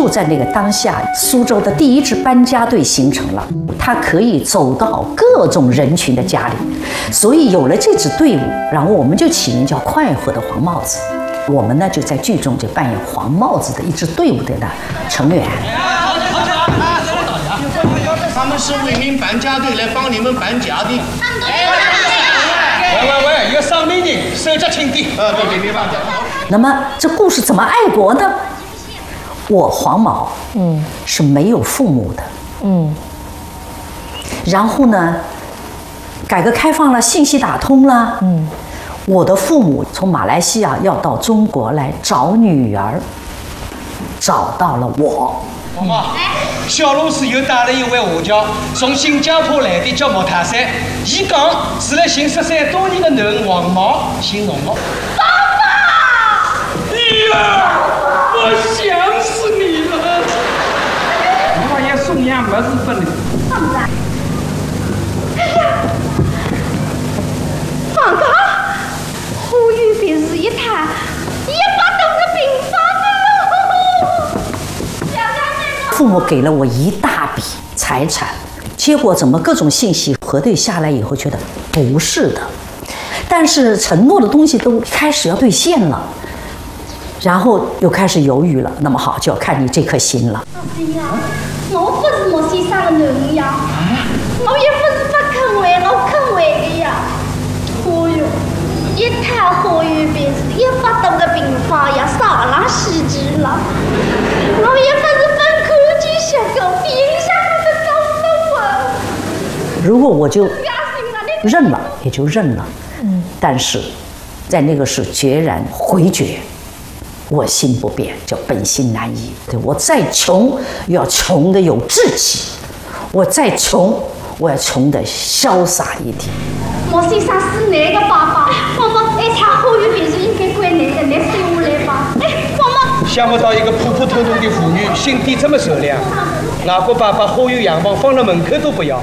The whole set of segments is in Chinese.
在那个当下，苏州的第一支搬家队形成了，它可以走到各种人群的家里，所以有了这支队伍，然后我们就起名叫快活的黄帽子。我们呢就在剧中就扮演黄帽子的一支队伍的成员。 他们是为民搬家队来帮你们搬家的。 喂，有上面人，手脚轻点。对，明白。 那么这故事怎么爱国呢？我黄毛，是没有父母的，然后呢，改革开放了，信息打通了，我的父母从马来西亚要到中国来找女儿，找到了我。 妈妈，小老师又带了一位华侨，从新加坡来的，叫莫泰山。伊讲是来寻13多年的囡黄毛，姓侬了。 爸爸！ 呀，我想死你了！我也送样没事分的。 放假，我预备是一台100吨的病房的喽。 父母给了我一大笔财产，结果怎么各种信息核对下来以后，觉得不是的，但是承诺的东西都开始要兑现了，然后又开始犹豫了。那么好，就要看你这颗心了。 阿弟呀，我不是莫先生的女儿呀，我也不是不肯为我肯为的呀。哦哟，一台好预备是100吨的病房呀，啥啦细致了，我也不是本科举学狗，冰箱的高分啊。 如果我就认了，也就认了。但是在那个时决然回绝，我心不变，叫本性难移。对，我再穷，要穷的有志气；我再穷，我要穷的潇洒一点。 莫先生是哪个爸爸？妈妈，一场好预备是应该归你的，你收我来吧。妈妈。 想不到一个普普通通的妇女，心地这么善良。哪个爸爸好有洋房，放到门口都不要。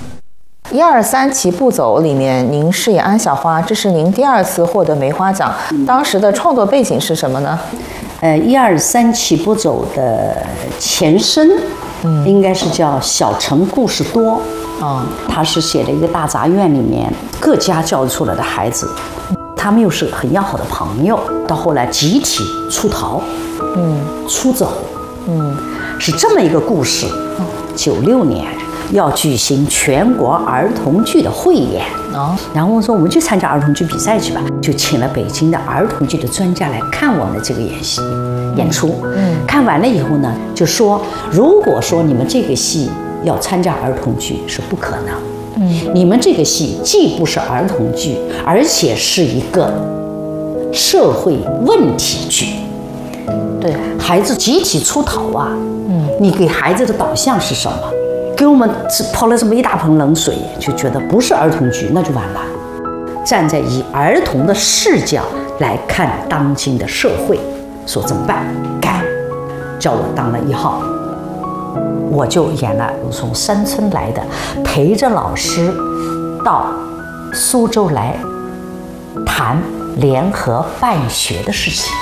123齐步走里面，您饰演安小花，这是您第2次获得梅花奖。当时的创作背景是什么呢 ？123齐步走的前身，应该是叫小城故事多。他是写了一个大杂院里面各家教育出来的孩子，他们又是很要好的朋友，到后来集体出逃，出走，是这么一个故事。96年。要举行全国儿童剧的汇演，然后我说我们去参加儿童剧比赛去吧，就请了北京的儿童剧的专家来看我们这个演出。看完了以后呢，就说如果说你们这个戏要参加儿童剧是不可能，你们这个戏既不是儿童剧，而且是一个社会问题剧。对，孩子集体出逃啊，你给孩子的导向是什么？给我们泡了这么一大盆冷水，就觉得不是儿童剧，那就完了。站在以儿童的视角来看当今的社会，说怎么办？改，叫我当了1号，我就演了从山村来的，陪着老师到苏州来谈联合办学的事情。